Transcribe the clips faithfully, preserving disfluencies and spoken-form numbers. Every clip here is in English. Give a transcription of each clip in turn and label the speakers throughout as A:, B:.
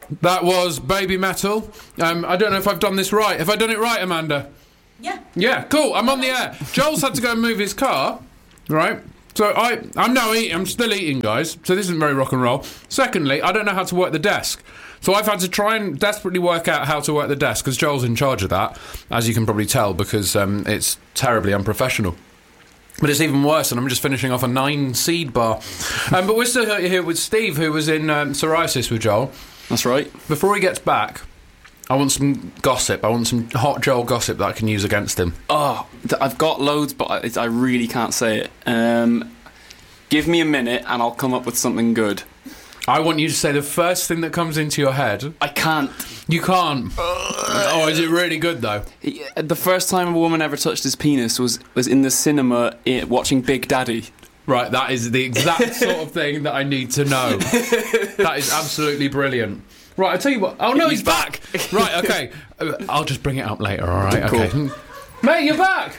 A: That was Baby Metal. Um, I don't know if I've done this right. Have I done it right, Amanda?
B: Yeah.
A: Yeah, cool. I'm on the air. Joel's had to go and move his car, right? So I, I'm now eating. I'm still eating, guys. So this isn't very rock and roll. Secondly, I don't know how to work the desk. So I've had to try and desperately work out how to work the desk because Joel's in charge of that, as you can probably tell, because um, it's terribly unprofessional. But it's even worse, and I'm just finishing off a nine seed bar. Um, but we're still here with Steve, who was in um, psoriasis with Joel.
C: That's right.
A: Before he gets back, I want some gossip. I want some hot Joel gossip that I can use against him.
C: Oh, th- I've got loads, but I, I really can't say it. Um, give me a minute, and I'll come up with something good.
A: I want you to say the first thing that comes into your head.
C: I can't.
A: You can't. Oh, is it really good, though?
C: The first time a woman ever touched his penis was, was in the cinema i- watching Big Daddy.
A: Right, that is the exact sort of thing that I need to know. That is absolutely brilliant. Right, I tell you what. Oh no, he's,
C: He's
A: back.
C: back.
A: Right, okay. Uh, I'll just bring it up later. All right,
C: Cool.
A: okay. Mate, you're back.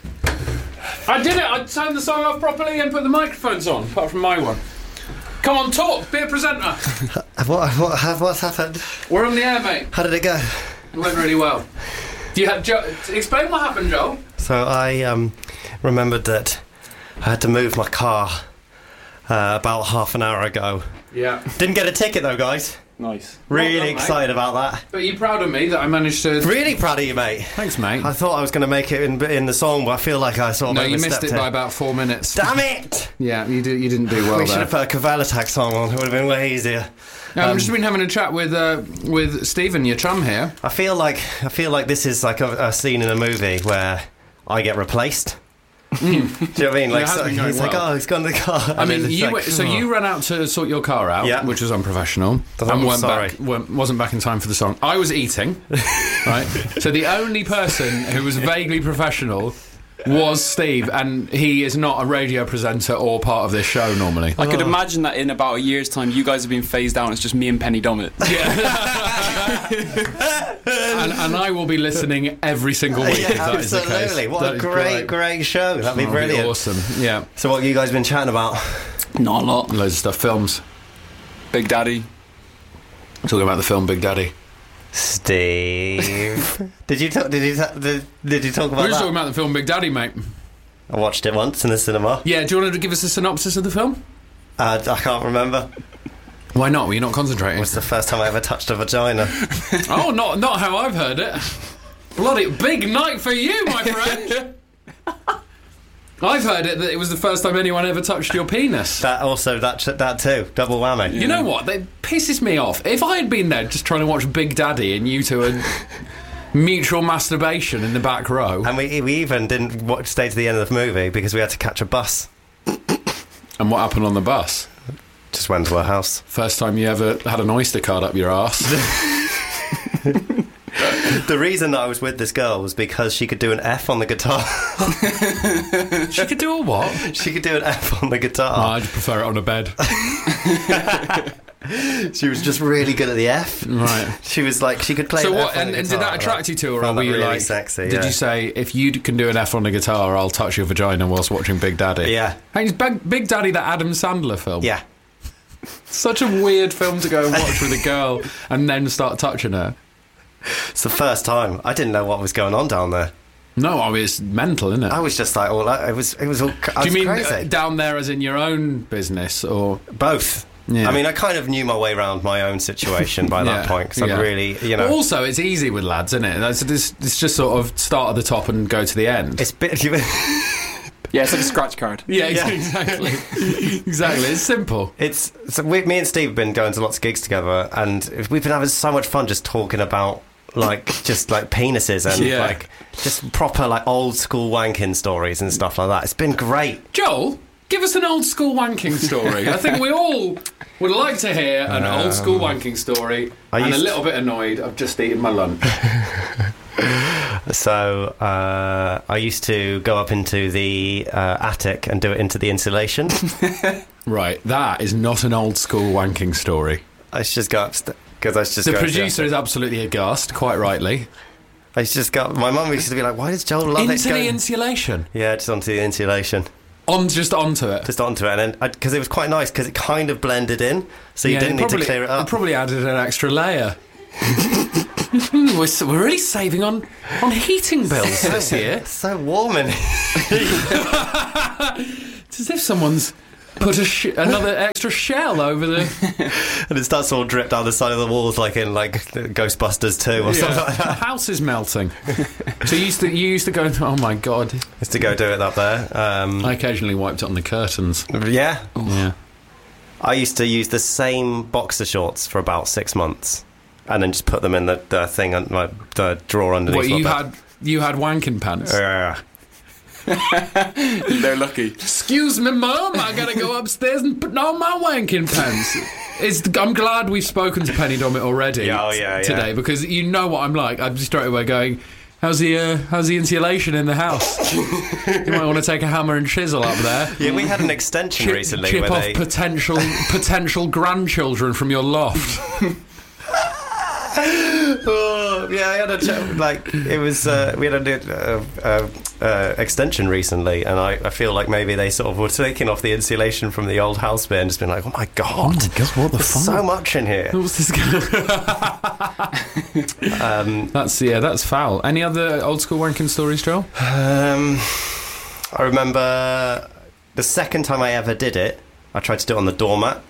A: I did it. I turned the song off properly and put the microphones on, apart from my one. Come on, talk. Be a presenter.
D: What, what, what's happened?
A: We're on the air, mate.
D: How did it go?
A: It went really well. Do you have jo- explain what happened, Joel?
D: So I um, remembered that I had to move my car uh, about half an hour ago.
A: Yeah.
D: Didn't get a ticket though, guys.
C: Nice.
D: Really
A: Well done,
D: excited about that.
A: But are you proud of me that I managed to...
D: Really proud of you, mate.
A: Thanks, mate.
D: I thought I was going to make it in, in the song, but I feel like I sort of
A: No, you
D: overstepped
A: missed it by about four minutes.
D: Damn it!
A: Yeah, you, did, you didn't do well
D: we should
A: there.
D: have put a Caval Attack song on. It would have been way easier.
A: Um,
D: Um,
A: I've just been having a chat with uh, with Stephen, your chum here.
D: I feel like I feel like this is like a, a scene in a movie where I get replaced. Do you know what I mean? Like,
A: It has
D: so
A: been going
D: he's like,
A: well.
D: oh, he's gone to the car.
A: I
D: And
A: mean,
D: it's
A: you
D: like,
A: went, so
D: oh.
A: you ran out to sort your car out,
D: Yeah.
A: which was unprofessional,
D: I'm
A: and weren't
D: sorry.
A: back, weren't, wasn't back in time for the song. I was eating, right? So the only person who was vaguely professional was Steve, and he is not a radio presenter or part of this show normally.
C: I could imagine that in about a year's time, you guys have been phased out and it's just me and Penny Dommett.
A: and, and I will be listening every single week if that is the case.
D: Absolutely. What
A: That
D: a
A: is
D: great, great show. That'd be
A: That'll
D: brilliant.
A: awesome. Yeah,
D: So what have you guys been chatting about?
C: Not a lot.
A: loads of stuff. Films.
C: Big Daddy.
A: Talking about the film Big Daddy.
D: Steve. did you talk, did you ta- did, did you talk
A: We're
D: about
A: just
D: that?
A: talking about the film Big Daddy, mate.
D: I watched it once in the cinema.
A: Yeah, do you want to give us a synopsis of the film?
D: Uh, I can't remember.
A: Why not? Were you not concentrating?
D: It's the first time I ever touched a vagina.
A: Oh, not not how I've heard it. Bloody big night for you, my friend. I've heard it that it was the first time anyone ever touched your penis.
D: That also that that too. Double whammy.
A: You know what? That pisses me off. If I had been there just trying to watch Big Daddy and you two had mutual masturbation in the back row.
D: And we we even didn't watch, stay to the end of the movie because we had to catch a bus.
A: And what happened on the bus?
D: Just went to her house.
A: First time you ever had an Oyster card up your arse.
D: The reason that I was with this girl was because she could do an F on the guitar.
A: She could do a what?
D: She could do an F on the
A: Oh,
D: guitar.
A: I'd prefer it on a bed.
D: She was just really good at the F.
A: Right.
D: She was like, she could play
A: So
D: an
A: what?
D: F on
A: And,
D: the
A: and did
D: guitar,
A: that attract
D: like,
A: you to her, or
D: found
A: were
D: that
A: you
D: really
A: like?
D: sexy?
A: Did
D: yeah.
A: you say if you can do an F on the guitar, I'll touch your vagina whilst watching Big Daddy?
D: Yeah.
A: Hey, is Big, Big Daddy the Adam Sandler film?
D: Yeah.
A: Such a weird film to go and watch with a girl and then start touching her.
D: It's the first time. I didn't know what was going on down there.
A: No, I mean it's mental, isn't it?
D: I was just like, all that. It was. It was all. I
A: Do you
D: was
A: mean
D: crazy.
A: uh, down there as in your own business, or
D: Both.
A: Yeah.
D: I mean, I kind of knew my way around my own situation by that
A: Yeah,
D: point because
A: yeah.
D: I'd really, you know,
A: But also, it's easy with lads, isn't it? It's, it's, it's just sort of start at the top and go to the end.
D: it's bit.
C: Yeah, it's like a scratch card.
A: yeah,
D: Yeah.
A: exactly. Exactly. It's simple.
D: It's so we, me and Steve have been going to lots of gigs together, and we've been having so much fun just talking about like just like penises and
A: Yeah.
D: like just proper like old school wanking stories and stuff like that. It's been great.
A: Joel, give us an old school wanking story. I think we all would like to hear an old school wanking story.
D: I
A: And a
D: used-
A: little bit annoyed. I've just eaten my lunch.
D: So uh, I used to go up into the uh, attic and do it into the insulation.
A: Right, that is not an old school wanking story.
D: I used to just go upstairs because I used to just
A: The
D: go
A: producer is absolutely aghast, quite rightly.
D: I used to just go. My mum used to be like, "Why does Joel love
A: Into
D: it?"
A: the
D: Go-
A: insulation.
D: yeah, just onto the insulation.
A: On just onto it.
D: Just onto it, and then because it was quite nice because it kind of blended in, so you
A: Yeah,
D: didn't
A: it
D: need
A: probably,
D: to clear it up.
A: It probably added an extra layer. we're, s- we're really saving on, on heating bills this year.
D: It's so warm in
A: It's as if someone's put a sh- another extra shell over the...
D: and it starts to all drip down the side of the walls like in like Ghostbusters two or something like
A: The
D: that.
A: house is melting. So you used to you used to go, oh my God.
D: Just to go do it up there. Um,
A: I occasionally wiped it on the curtains.
D: yeah.
A: Yeah.
D: I used to use the same boxer shorts for about six months and then just put them in the, the thing, on my, the drawer underneath
A: What,
D: my
A: you
D: bed.
A: had, you had wanking pants?
D: Yeah.
C: They're lucky.
A: Excuse me, Mum, I gotta go upstairs and put on my wanking pants. It's, I'm glad we've spoken to Penny Dommett already
D: Yeah, oh, yeah,
A: today
D: yeah.
A: because you know what I'm like. I'm just straight away going, how's the, uh, how's the insulation in the house? You might want to take a hammer and chisel up there.
D: Yeah, we had an extension
A: Chip,
D: recently
A: chip
D: where
A: off
D: they...
A: potential potential grandchildren from your loft.
D: Oh, yeah, I had a chat, like it was. Uh, we had a uh, uh, uh, extension recently, and I, I feel like maybe they sort of were taking off the insulation from the old house bit and just been like, "Oh my god,
A: God, what the
D: there's
A: fuck?
D: so much in here."
A: What's this guy?
D: Um,
A: That's yeah, that's foul. Any other old school wanking stories, Joel?
D: um, I remember the second time I ever did it. I tried to do it on the doormat.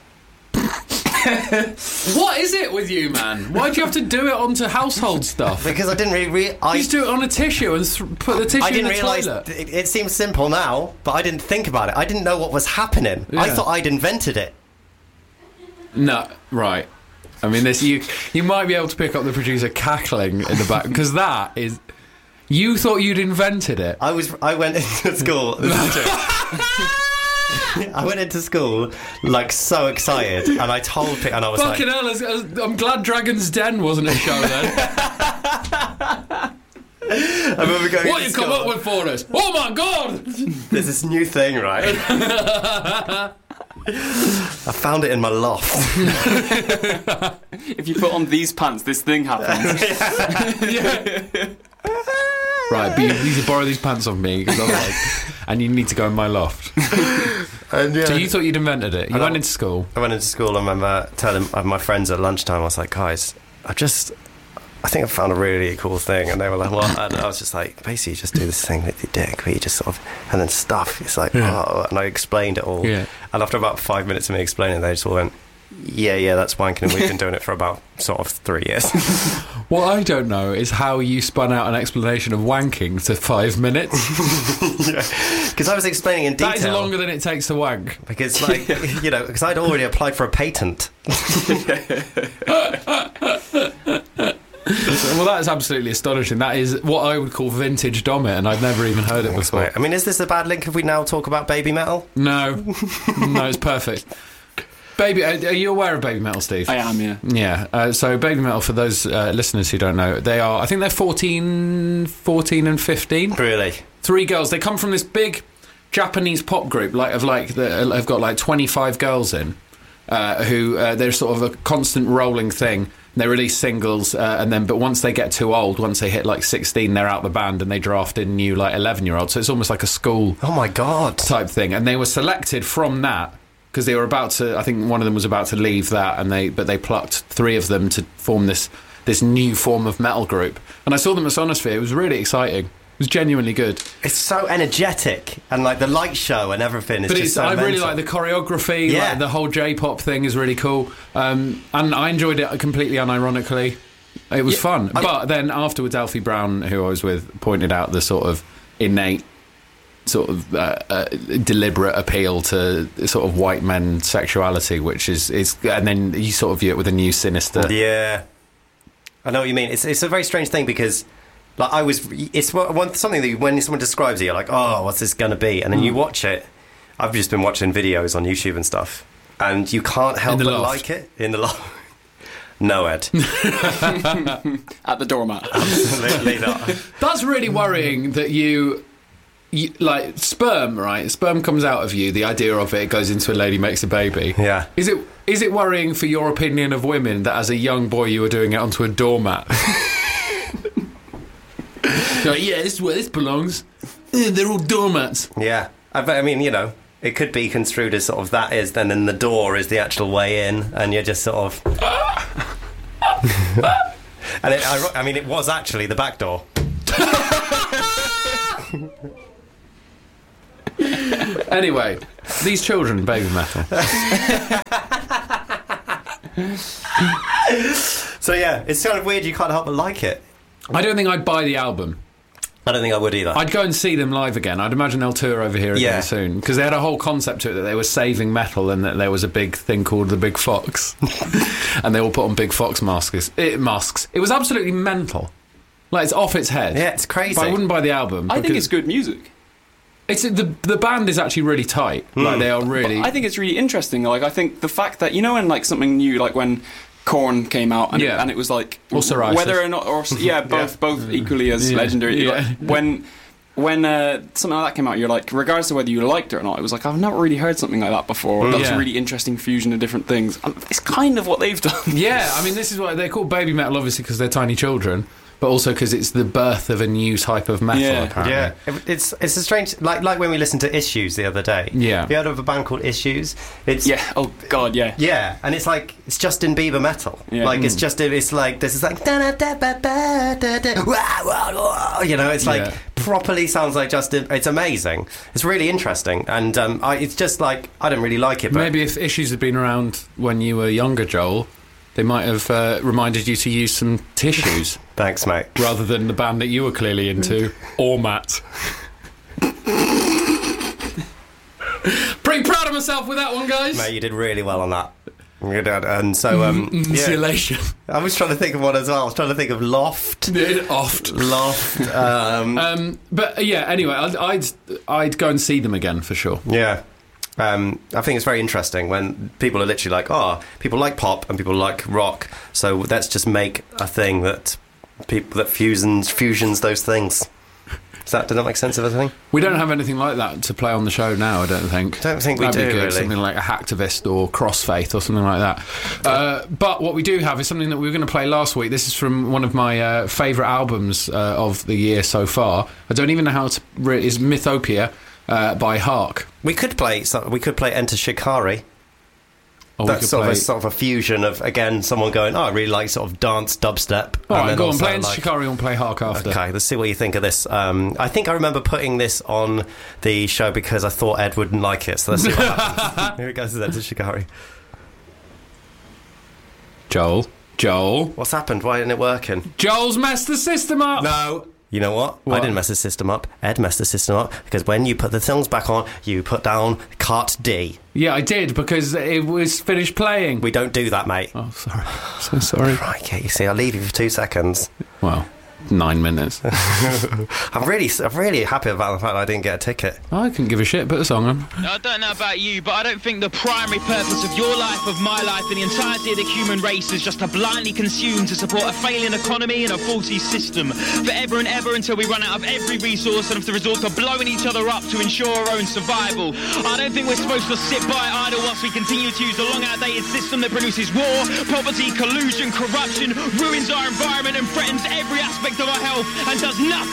A: What is it with you, man? Why do you have to do it onto household stuff?
D: Because I didn't really. Re- I
A: You just do it on a tissue and th- put the tissue
D: I didn't
A: in the
D: realise
A: toilet.
D: it, it seems simple now, but I didn't think about it. I didn't know what was happening. I
A: Yeah.
D: thought I'd invented it.
A: No, right. I mean, this you you might be able to pick up the producer cackling in the back because that is. You thought you'd invented it.
D: I was. I went into school. This is true. I went into school like so excited, and I told people, and I was
A: Fucking
D: like,
A: hell! as- as- I'm glad Dragon's Den wasn't a show then.
D: I remember going.
A: What
D: to
A: you come
D: school,
A: up with for us? Oh my god!
D: There's this new thing, right? I found it in my loft.
C: If you put on these pants, this thing happens.
A: Yeah. Right, but you need to borrow these pants off me because otherwise, and you need to go in my loft.
D: And, yeah.
A: So you thought you'd invented it? You
D: I
A: went
D: don't-
A: into school.
D: I went into school. I remember telling uh, my friends at lunchtime. I was like, guys, I just. I think I found a really cool thing, and they were like, "What?" And I was just like, "Basically, you just do this thing with your dick, where you just sort of, and then stuff." It's like,
A: Yeah.
D: oh, and I explained it all.
A: Yeah.
D: And after about five minutes of me explaining, they just all went, "Yeah, yeah, that's wanking." And we've been doing it for about sort of three years.
A: What I don't know is how you spun out an explanation of wanking to five minutes.
D: Because I was explaining in detail.
A: That is longer than it takes to wank.
D: Because, like, you know, because I'd already applied for a patent.
A: Well, that is absolutely astonishing. That is what I would call vintage Dommett, and I've never even heard it before.
D: I mean, is this a bad link if we now talk about baby metal?
A: No, no, it's perfect. Baby, are are you aware of Baby Metal, Steve?
C: I am, yeah.
A: Yeah. Uh, so Baby Metal, for those uh, listeners who don't know, they are. I think they're fourteen, fourteen, and fifteen.
D: Really?
A: Three girls. They come from this big Japanese pop group, like of like the, have got like twenty-five girls in, uh, who uh, they're sort of a constant rolling thing. They release singles, uh, and then but once they get too old, once they hit like sixteen, they're out the band and they draft in new like eleven-year-olds. So it's almost like a school
D: Oh my god.
A: type thing. And they were selected from that because they were about to. I think one of them was about to leave that, and they but they plucked three of them to form this this new form of metal group. And I saw them at Sonosphere. It was really exciting. It was genuinely good.
D: It's so energetic, and like the light show and everything is
A: But
D: just
A: it's,
D: so
A: I really
D: mental.
A: like the choreography.
D: Yeah.
A: Like the whole J-pop thing is really cool, um, and I enjoyed it completely unironically. It was
D: Yeah,
A: fun.
D: I-
A: But then afterwards, Alfie Brown, who I was with, pointed out the sort of innate, sort of uh, uh, deliberate appeal to sort of white men sexuality, which is is, and then you sort of view it with a new sinister.
D: Yeah, I know what you mean. It's it's a very strange thing because, like, I was. It's one, one something that when someone describes it, you're like, oh, what's this gonna be? And then you watch it. I've just been watching videos on YouTube and stuff, and you can't help
A: In the
D: but
A: loft.
D: like it in the loft. No, Ed,
C: At the doormat.
D: absolutely not.
A: That's really worrying that you, you. Like sperm, right? Sperm comes out of you. The idea of it goes into a lady, makes a baby.
D: Yeah.
A: Is it is it worrying for your opinion of women that as a young boy you were doing it onto a doormat? You're like, yeah, this is where this belongs. Eh, they're all doormats.
D: Yeah, I, but, I mean, you know, it could be construed as sort of that is, then then the door is the actual way in, and you're just sort of. And it, I, I mean, it was actually the back door.
A: Anyway, these children, baby metal.
D: So yeah, it's kind of weird. You can't help but like it.
A: I don't think I'd buy the album.
D: I don't think I would either.
A: I'd go and see them live again. I'd imagine they'll tour over here again
D: Yeah.
A: soon, because they had a whole concept to it that they were saving metal and that there was a big thing called the Big Fox, and they all put on Big Fox masks. It, masks. It was absolutely mental. Like, it's off its head.
D: Yeah, it's crazy.
A: But I wouldn't buy the album.
C: I think
A: because
C: it's good music.
A: It's the the band is actually really tight. Like, they are really.
C: But I think it's really interesting. Like, I think the fact that, you know, when like something new, like when Korn came out, and,
A: Yeah.
C: it, and it was like
A: Or Psoriasis.
C: whether or not, or yeah, both both equally as
A: Yeah.
C: legendary.
A: Yeah.
C: Like, when when uh, something like that came out, you're like, regardless of whether you liked it or not, it was like, I've never really heard something like that before. That's
A: Yeah.
C: a really interesting fusion of different things. And it's kind of what they've done.
A: Yeah, I mean, this is why they're called baby metal, obviously, because they're tiny children, but also because it's the birth of a new type of metal,
C: Yeah.
A: apparently.
D: Yeah, It- it's it's a strange like like when we listened to Issues the other day.
A: Yeah.
D: Have you heard of a band called Issues? It's
C: Yeah. Oh God. Yeah.
D: yeah, and it's like it's Justin Bieber metal.
C: Yeah.
D: Like it's
A: Mm.
D: just it's like this is like da da da da da da da wah, wah, wah. You know, it's like
A: Yeah.
D: properly sounds like Justin. It's amazing. It's really interesting, and um, I, it's just like I don't really like it. But
A: Maybe if Issues had been around when you were younger, Joel, they might have uh, reminded you to use some tissues
D: thanks, mate.
A: rather than the band that you were clearly into, or Matt. Pretty proud of myself with that one, guys.
D: Mate, you did really well on that. You did, and so um, yeah,
A: Insulation.
D: I was trying to think of one as well. I was trying to think of Loft.
A: Oft.
D: Loft. Um,
A: Um, but uh, yeah, anyway, I'd, I'd I'd go and see them again for sure.
D: Yeah. Um, I think it's very interesting when people are literally like, oh, people like pop and people like rock, so let's just make a thing that people that fusions fusions those things. Does that, does that make sense of everything?
A: We don't have anything like that to play on the show now, I don't think.
D: Don't think we
A: That'd
D: do,
A: be good.
D: really.
A: Something like a Hacktivist or Crossfaith or something like that. Uh, but what we do have is something that we were going to play last week. This is from one of my uh, favourite albums uh, of the year so far. I don't even know how to... Re- is Mythopia uh, by Hark.
D: We could play. So we could play Enter Shikari.
A: Or we
D: That's
A: could
D: sort
A: play...
D: of a sort of a fusion of again someone going, oh, I really like sort of dance dubstep.
A: All
D: and
A: right,
D: then
A: go on,
D: also
A: play Enter
D: like-
A: Shikari and play Hark after.
D: Okay, let's see what you think of this. Um, I think I remember putting this on the show because I thought Ed wouldn't like it. So let's see what happens. Here it goes with Enter Shikari.
A: Joel. Joel.
D: What's happened? Why isn't it working?
A: Joel's messed the system up!
D: No. You know what?
A: What?
D: I didn't mess the system up. Ed messed the system up because when you put the songs back on, you put down Cart D.
A: Yeah, I did, because it was finished playing.
D: We don't do that, mate.
A: Oh, sorry. So sorry.
D: Right, okay, you see, I'll leave you for two seconds.
A: Well, nine minutes.
D: I'm really, I'm really happy about the fact that I didn't get a ticket.
A: I couldn't give a shit. Put a song on.
B: Now, I don't know about you, but I don't think the primary purpose of your life, of my life, and the entirety of the human race is just to blindly consume to support a failing economy and a faulty system forever and ever until we run out of every resource and have to resort to blowing each other up to ensure our own survival. I don't think we're supposed to sit by idle whilst we continue to use the long outdated system that produces war, poverty, collusion, corruption, ruins our environment and threatens every aspect of our health and does nothing